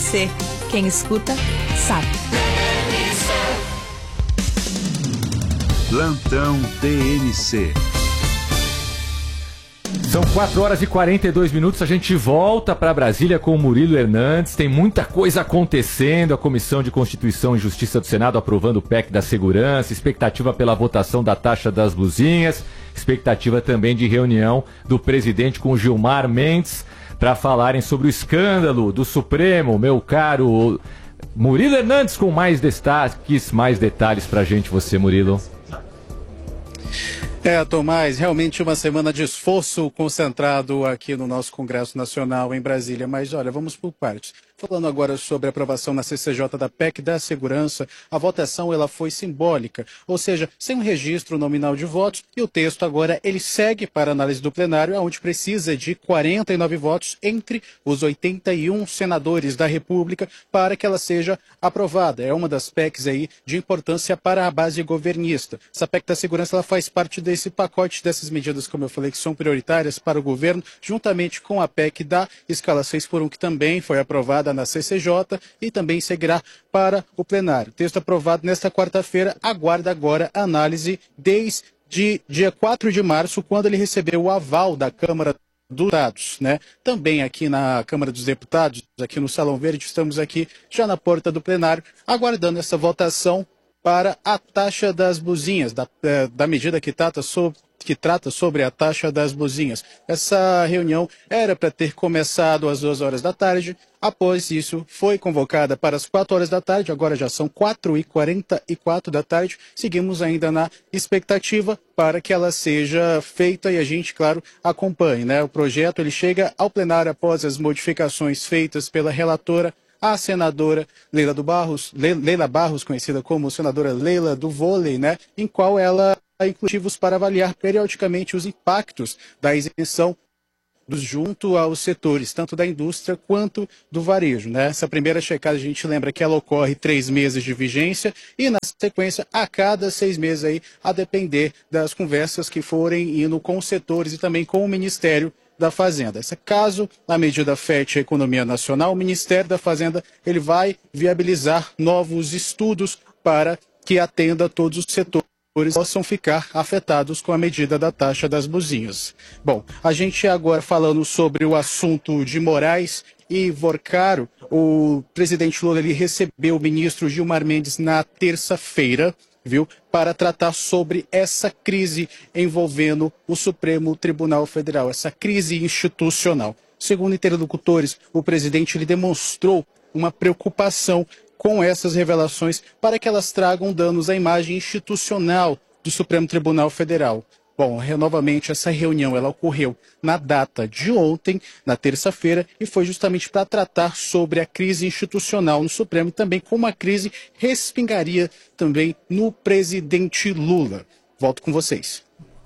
TNC. Quem escuta, sabe. Plantão TNC. São 4 horas e 42 minutos, a gente volta para Brasília com o Murilo Hernandes. Tem muita coisa acontecendo, a Comissão de Constituição e Justiça do Senado aprovando o PEC da segurança, expectativa pela votação da taxa das blusinhas, expectativa também de reunião do presidente com Gilmar Mendes para falarem sobre o escândalo do Supremo. Meu caro Murilo Hernandes, com mais destaques, mais detalhes para a gente, você, Murilo. Tomás, realmente uma semana de esforço concentrado aqui no nosso Congresso Nacional em Brasília. Mas olha, vamos por partes. Falando agora sobre a aprovação na CCJ da PEC da segurança, a votação ela foi simbólica, ou seja, sem um registro nominal de votos, e o texto agora ele segue para análise do plenário, onde precisa de 49 votos entre os 81 senadores da República para que ela seja aprovada. É uma das PECs aí de importância para a base governista. Essa PEC da segurança ela faz parte desse pacote dessas medidas, como eu falei, que são prioritárias para o governo, juntamente com a PEC da escala 6x1, que também foi aprovada na CCJ e também seguirá para o plenário. Texto aprovado nesta quarta-feira, aguarda agora a análise desde dia 4 de março, quando ele recebeu o aval da Câmara dos Deputados, né? Também aqui na Câmara dos Deputados, aqui no Salão Verde, estamos aqui já na porta do plenário, aguardando essa votação para a taxa das blusinhas, da medida que trata sobre a taxa das blusinhas. Essa reunião era para ter começado às 2 horas da tarde, após isso foi convocada para as 4 horas da tarde, agora já são 4h44 da tarde, seguimos ainda na expectativa para que ela seja feita e a gente, claro, acompanhe, né? O projeto ele chega ao plenário após as modificações feitas pela relatora, a senadora Leila Barros, conhecida como senadora Leila do Vôlei, né, em qual ela inclusivos para avaliar periodicamente os impactos da isenção junto aos setores, tanto da indústria quanto do varejo, né? Essa primeira checada a gente lembra que ela ocorre 3 meses de vigência e na sequência a cada 6 meses aí, a depender das conversas que forem indo com os setores e também com o Ministério da Fazenda. Caso a medida afete a economia nacional, o Ministério da Fazenda ele vai viabilizar novos estudos para que atenda a todos os setores possam ficar afetados com a medida da taxa das blusinhas. Bom, a gente agora falando sobre o assunto de Moraes e Vorcaro, o presidente Lula ele recebeu o ministro Gilmar Mendes na terça-feira, para tratar sobre essa crise envolvendo o Supremo Tribunal Federal, essa crise institucional. Segundo interlocutores, o presidente ele demonstrou uma preocupação com essas revelações para que elas tragam danos à imagem institucional do Supremo Tribunal Federal. Bom, novamente essa reunião ela ocorreu na data de ontem, na terça-feira, e foi justamente para tratar sobre a crise institucional no Supremo e também como a crise respingaria também no presidente Lula. Volto com vocês.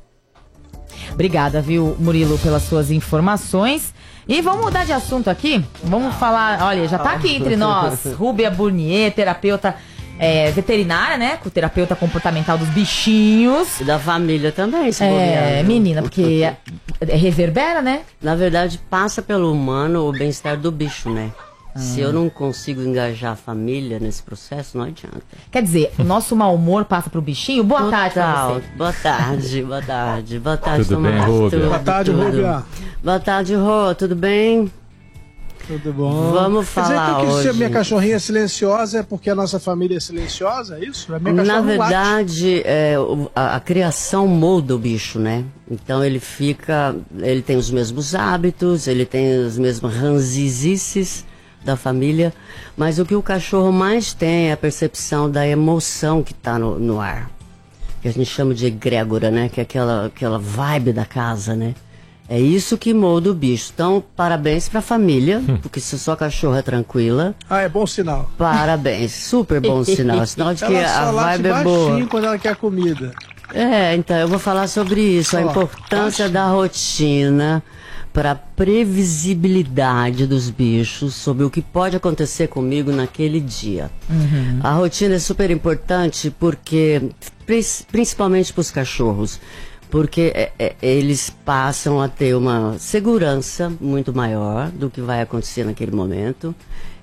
Obrigada, Murilo, pelas suas informações. E vamos mudar de assunto aqui? Vamos falar, olha, já está aqui entre nós, Rúbia Burnier, terapeuta veterinária, né? Terapeuta comportamental dos bichinhos. E da família também, se menina, porque reverbera, né? Na verdade, passa pelo humano o bem-estar do bicho, né? Se eu não consigo engajar a família nesse processo, não adianta. Quer dizer, o nosso mau humor passa pro bichinho? Boa tarde pra você. Boa tarde, boa tarde. Boa tarde, tudo bem, Rúbia? Boa tarde, Rúbia. Boa tarde, Rô, tudo bem? Tudo bom. Vamos falar hoje. Se a minha cachorrinha é silenciosa é porque a nossa família é silenciosa, é isso? A minha Na verdade, a criação molda o bicho, né? Então ele tem os mesmos hábitos, ele tem as mesmas ranzizices da família, mas o que o cachorro mais tem é a percepção da emoção que está no ar, que a gente chama de egrégora, né? Que é aquela vibe da casa, né? É isso que molda o bicho. Então, parabéns pra família, porque se a sua cachorra é tranquila... é bom sinal. Parabéns, super bom sinal. Sinal de que a vibe é boa. Quando ela quer comida. Então, eu vou falar sobre isso, a importância da rotina para a previsibilidade dos bichos sobre o que pode acontecer comigo naquele dia. A rotina é super importante porque, principalmente para os cachorros, porque eles passam a ter uma segurança muito maior do que vai acontecer naquele momento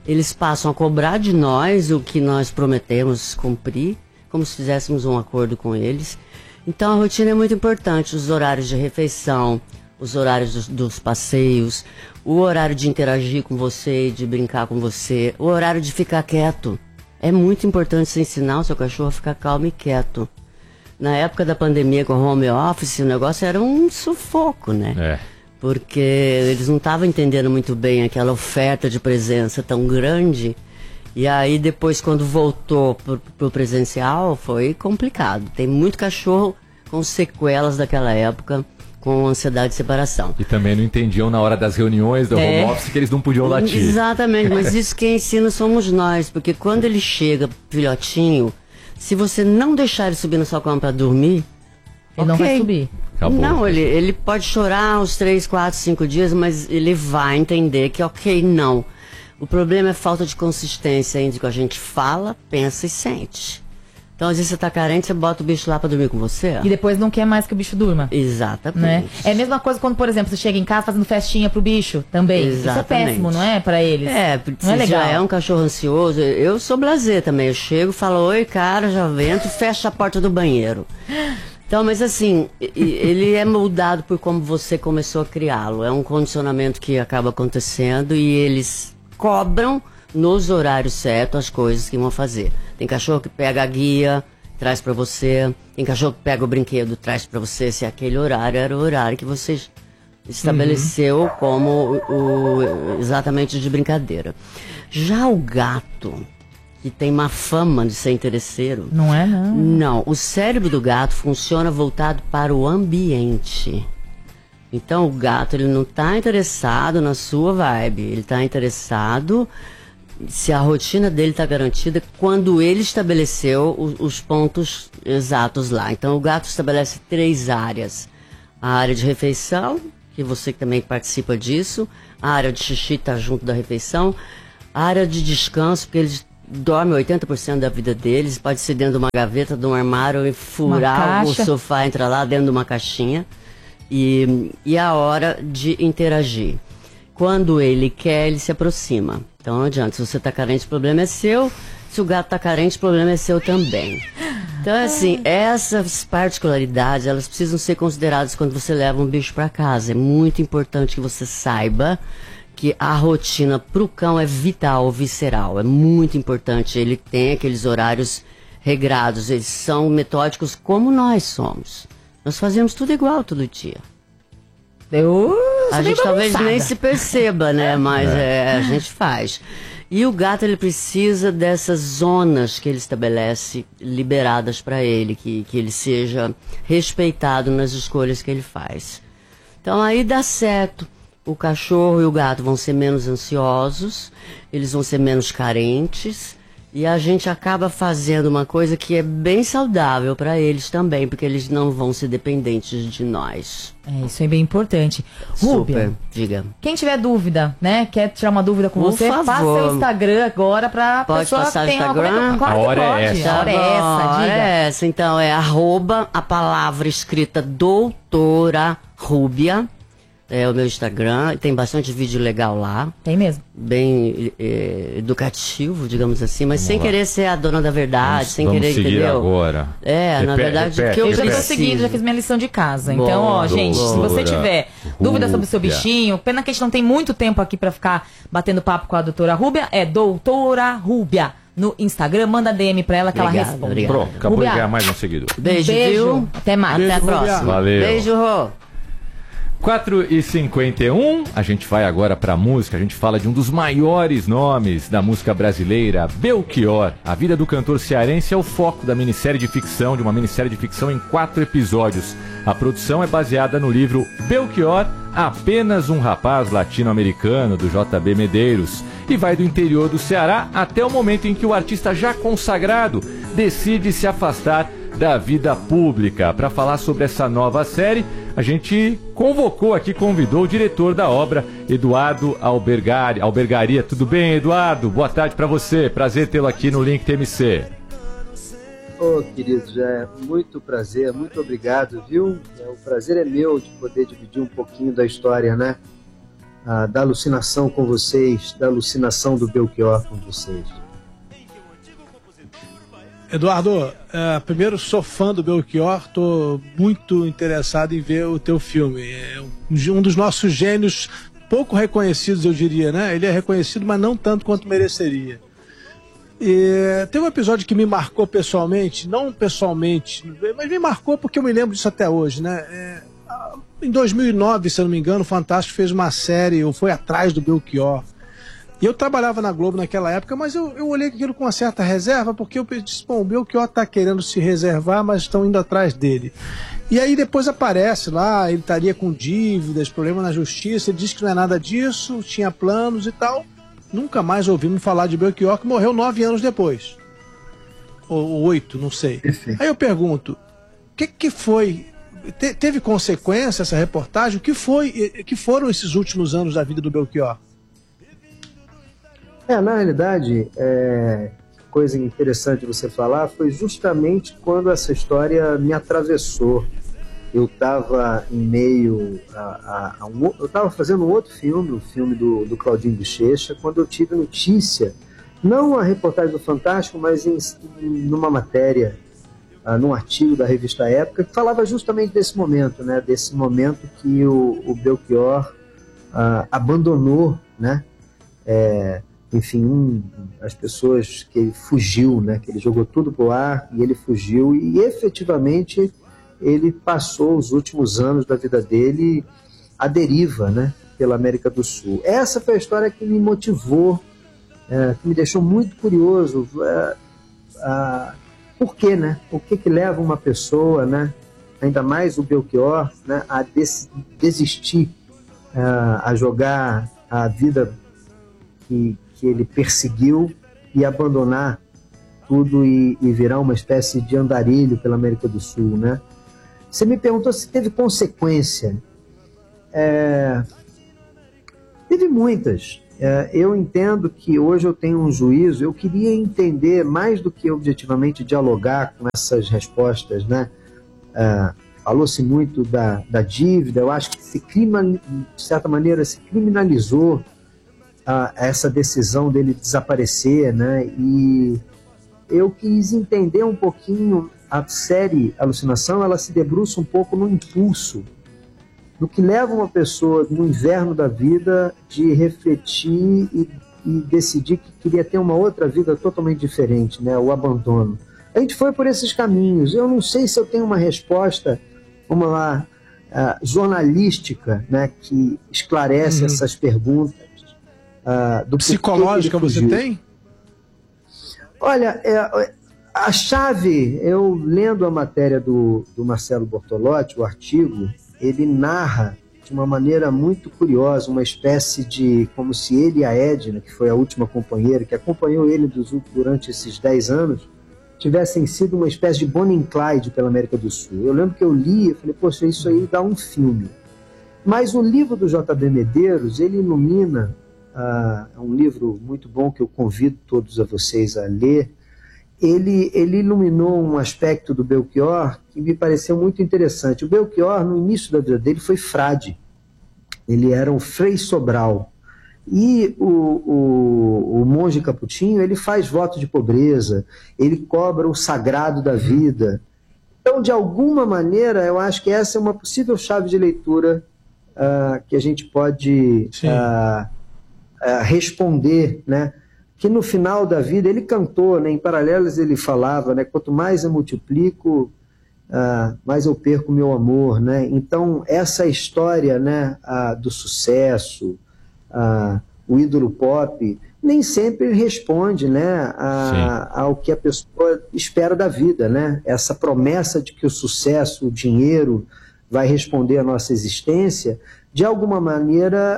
eles passam a cobrar de nós o que nós prometemos cumprir, como se fizéssemos um acordo com eles. Então a rotina é muito importante, os horários de refeição, os horários dos passeios, o horário de interagir com você, de brincar com você, o horário de ficar quieto. É muito importante você ensinar o seu cachorro a ficar calmo e quieto. Na época da pandemia com o home office, o negócio era um sufoco, né? Porque eles não estavam entendendo muito bem aquela oferta de presença tão grande. E aí depois, quando voltou pro presencial, foi complicado. Tem muito cachorro com sequelas daquela época, com ansiedade de separação. E também não entendiam na hora das reuniões do home office que eles não podiam latir. Exatamente, mas isso quem ensina somos nós. Porque quando ele chega, filhotinho, se você não deixar ele subir na sua cama para dormir, Ele não vai subir. Acabou. Não, ele pode chorar uns 3, 4, 5 dias, mas ele vai entender que não. O problema é falta de consistência entre o que a gente fala, pensa e sente. Então, às vezes você tá carente, você bota o bicho lá pra dormir com você. E depois não quer mais que o bicho durma. Exatamente. Né? É a mesma coisa quando, por exemplo, você chega em casa fazendo festinha pro bicho também. Exatamente. Isso é péssimo, não é? Pra eles. Porque não é se legal. já é um cachorro ansioso, eu sou blasé também. Eu chego, falo, oi, cara, já vento, fecha a porta do banheiro. Então, mas assim, ele é moldado por como você começou a criá-lo. É um condicionamento que acaba acontecendo e eles cobram nos horários certos as coisas que vão fazer. Tem cachorro que pega a guia, traz pra você. Tem cachorro que pega o brinquedo, traz pra você. Se aquele horário era o horário que você estabeleceu como exatamente de brincadeira. Já o gato, que tem uma fama de ser interesseiro. Não é, não. Não, o cérebro do gato funciona voltado para o ambiente. Então o gato, ele não está interessado na sua vibe, ele está interessado se a rotina dele está garantida quando ele estabeleceu os pontos exatos lá. Então o gato estabelece 3 áreas. A área de refeição, que você também participa disso, a área de xixi está junto da refeição, a área de descanso, porque eles dormem 80% da vida deles, pode ser dentro de uma gaveta, de um armário, e furar o sofá, entrar lá dentro de uma caixinha. E a hora de interagir. Quando ele quer, ele se aproxima. Então não adianta, se você está carente, o problema é seu. Se o gato está carente, o problema é seu também. Então, assim, essas particularidades, elas precisam ser consideradas quando você leva um bicho para casa. É muito importante que você saiba que a rotina pro cão é vital, visceral. É muito importante. Ele tem aqueles horários regrados. Eles são metódicos como nós somos. Nós fazemos tudo igual todo dia. A gente talvez nem se perceba, né? Mas a gente faz. E o gato, ele precisa dessas zonas que ele estabelece, liberadas para ele, que ele seja respeitado nas escolhas que ele faz. Então aí dá certo. O cachorro e o gato vão ser menos ansiosos, eles vão ser menos carentes. E a gente acaba fazendo uma coisa que é bem saudável para eles também, porque eles não vão ser dependentes de nós. Isso é bem importante. Rúbia, diga. Quem tiver dúvida, né, quer tirar uma dúvida com você, favor. passa o Instagram agora pra pode pessoa passar que tem o Instagram? Claro A hora que é pode. essa. A hora é essa, A hora diga. é essa. Então é @ a palavra escrita doutora Rúbia. É o meu Instagram, tem bastante vídeo legal lá. Tem mesmo. Bem educativo, digamos assim, mas sem querer ser a dona da verdade, sem vamos querer, seguir entendeu? agora. Na verdade, o que Eu eu já tô preciso. seguindo, já fiz minha lição de casa. Então, Boa, gente, se você tiver dúvida sobre o seu bichinho, pena que a gente não tem muito tempo aqui pra ficar batendo papo com a doutora Rúbia, é doutora Rúbia no Instagram, manda DM pra ela que ela responde. Obrigado. Pronto, acabou Rúbia. de ganhar mais um seguidor. Beijo, Beijo. viu? Até mais. Até a Beijo, próxima. Rúbia. Valeu. Beijo, Rô. 4h51, a gente vai agora pra música, a gente fala de um dos maiores nomes da música brasileira, Belchior. A vida do cantor cearense é o foco da minissérie de ficção, de uma minissérie de ficção em 4 episódios. A produção é baseada no livro Belchior, apenas um rapaz latino-americano, do J.B. Medeiros, e vai do interior do Ceará até o momento em que o artista já consagrado decide se afastar da vida pública. Para falar sobre essa nova série, a gente convidou o diretor da obra, Eduardo Albergaria. Tudo bem, Eduardo? Boa tarde para você. Prazer tê-lo aqui no Link TMC. Querido, já é muito prazer, muito obrigado, viu? O prazer é meu de poder dividir um pouquinho da história, né? da alucinação com vocês, da alucinação do Belchior com vocês. Eduardo, primeiro sou fã do Belchior, estou muito interessado em ver o teu filme. É um dos nossos gênios pouco reconhecidos, eu diria, né? Ele é reconhecido, mas não tanto quanto mereceria. E tem um episódio que me marcou pessoalmente, não pessoalmente, mas me marcou porque eu me lembro disso até hoje, né? Em 2009, se eu não me engano, o Fantástico fez uma série, ou foi atrás do Belchior. E eu trabalhava na Globo naquela época, mas eu olhei aquilo com uma certa reserva, porque eu disse, bom, o Belchior está querendo se reservar, mas estão indo atrás dele. E aí depois aparece lá, ele estaria com dívidas, problema na justiça, ele disse que não é nada disso, tinha planos e tal. Nunca mais ouvimos falar de Belchior, que morreu 9 anos depois. Ou 8, não sei. Perfeito. Aí eu pergunto, o que foi... Teve consequência essa reportagem? O que foram esses últimos anos da vida do Belchior? Na realidade, coisa interessante você falar, foi justamente quando essa história me atravessou. Eu estava em meio eu estava fazendo um outro filme, o filme do Claudinho Bochecha, quando eu tive notícia, não a reportagem do Fantástico, mas numa matéria, num artigo da revista Época, que falava justamente desse momento, né? Desse momento que o Belchior abandonou, né? Enfim, as pessoas, que ele fugiu, né? Que ele jogou tudo pro ar e ele fugiu, e efetivamente ele passou os últimos anos da vida dele à deriva, né? Pela América do Sul. Essa foi a história que me motivou, que me deixou muito curioso. Por quê, né? O que leva uma pessoa, né? Ainda mais o Belchior, né? A desistir, a jogar a vida que ele perseguiu e abandonar tudo e virar uma espécie de andarilho pela América do Sul, né? Você me perguntou se teve consequência. Teve muitas. Eu entendo que hoje eu tenho um juízo, eu queria entender mais do que objetivamente dialogar com essas respostas, né? Falou-se muito da dívida, eu acho que de certa maneira se criminalizou essa decisão dele desaparecer, né? E eu quis entender um pouquinho. A série Alucinação, ela se debruça um pouco no impulso do que leva uma pessoa no inverno da vida de refletir e decidir que queria ter uma outra vida totalmente diferente, né? O abandono. A gente foi por esses caminhos. Eu não sei se eu tenho uma resposta, jornalística, né? Que esclarece essas perguntas. Do psicológica você tem? Olha, a chave, eu lendo a matéria do Marcelo Bortolotti, o artigo, ele narra de uma maneira muito curiosa, uma espécie de, como se ele e a Edna, que foi a última companheira, que acompanhou ele durante esses 10 anos, tivessem sido uma espécie de Bonnie e Clyde pela América do Sul. Eu lembro que eu li e falei, poxa, isso aí dá um filme. Mas o livro do J.B. Medeiros, ele ilumina, é um livro muito bom que eu convido todos a vocês a ler. Ele iluminou um aspecto do Belchior que me pareceu muito interessante. O Belchior, no início da vida dele, foi frade. Ele era um Frei Sobral. E o monge capuchinho, ele faz voto de pobreza, ele cobra o sagrado da vida. Então, de alguma maneira, eu acho que essa é uma possível chave de leitura que a gente pode responder, né? Que no final da vida ele cantou, né? Em Paralelos ele falava, né? Quanto mais eu multiplico, mais eu perco meu amor, né? Então essa história, né? Do sucesso, o ídolo pop, nem sempre responde, né? Ao que a pessoa espera da vida, né? Essa promessa de que o sucesso, o dinheiro vai responder à nossa existência, de alguma maneira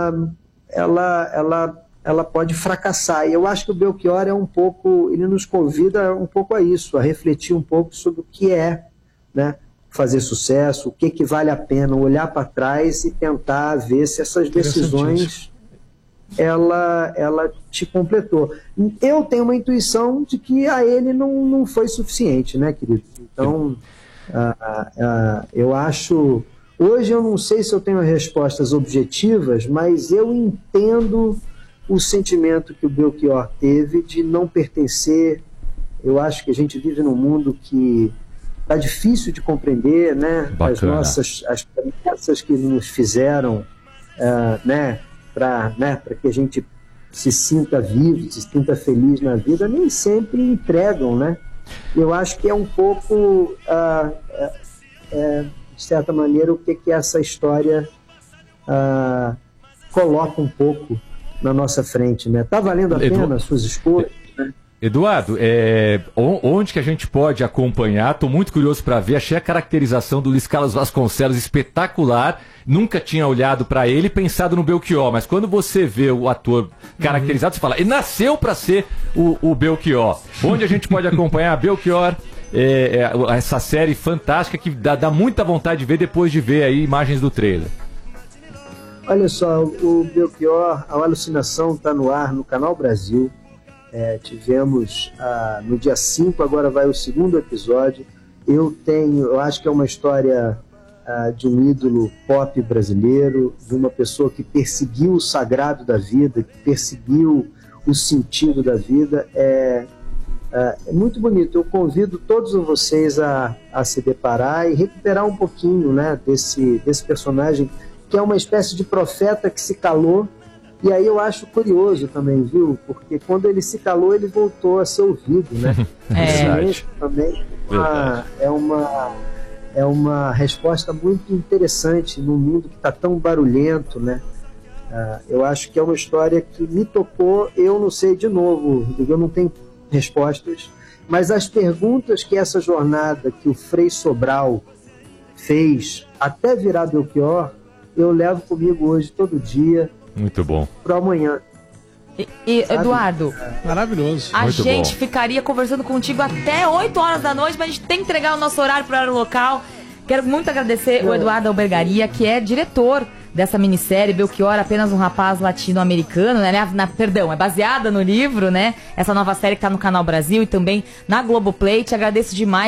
ela pode fracassar. E eu acho que o Belchior ele nos convida um pouco a isso, a refletir um pouco sobre o que é, né, fazer sucesso, o que vale a pena, olhar para trás e tentar ver se essas decisões ela te completou. Eu tenho uma intuição de que a ele não foi suficiente, né, querido? Então, eu acho... Hoje eu não sei se eu tenho respostas objetivas, mas eu entendo o sentimento que o Belchior teve de não pertencer. Eu acho que a gente vive num mundo que está difícil de compreender, né? As promessas que nos fizeram, para que a gente se sinta vivo, se sinta feliz na vida, nem sempre entregam, né? Eu acho que é um pouco, de certa maneira, o que essa história coloca um pouco na nossa frente, né? Tá valendo a pena as suas escolhas, né? Eduardo, onde que a gente pode acompanhar? Estou muito curioso para ver. Achei a caracterização do Luiz Carlos Vasconcelos espetacular. Nunca tinha olhado para ele e pensado no Belchior, mas quando você vê o ator caracterizado, você fala, ele nasceu para ser o Belchior. Onde a gente pode acompanhar Belchior, essa série fantástica que dá muita vontade de ver depois de ver aí imagens do trailer? Olha só, o Belchior, a Alucinação está no ar no Canal Brasil. Tivemos no dia 5, agora vai o segundo episódio. Eu acho que é uma história de um ídolo pop brasileiro, de uma pessoa que perseguiu o sagrado da vida, que perseguiu o sentido da vida. É muito bonito. Eu convido todos vocês a se deparar e recuperar um pouquinho, né, desse personagem, que é uma espécie de profeta que se calou. E aí eu acho curioso também, viu? Porque quando ele se calou, ele voltou a ser ouvido, né? Isso também é uma resposta muito interessante num mundo que está tão barulhento, né? Eu acho que é uma história que me tocou. Eu não sei, de novo, eu não tenho respostas, mas as perguntas que essa jornada que o Frei Sobral fez até virar Belchior, eu levo comigo hoje todo dia. Muito bom. Para amanhã. E Eduardo, maravilhoso. A Muito gente bom. ficaria conversando contigo até 8 horas da noite, mas a gente tem que entregar o nosso horário para o horário local. Quero muito agradecer o Eduardo Albergaria, que é diretor dessa minissérie Belchior, apenas um rapaz latino-americano, né? Perdão, é baseada no livro, né? Essa nova série que tá no Canal Brasil e também na Globoplay. Te agradeço demais.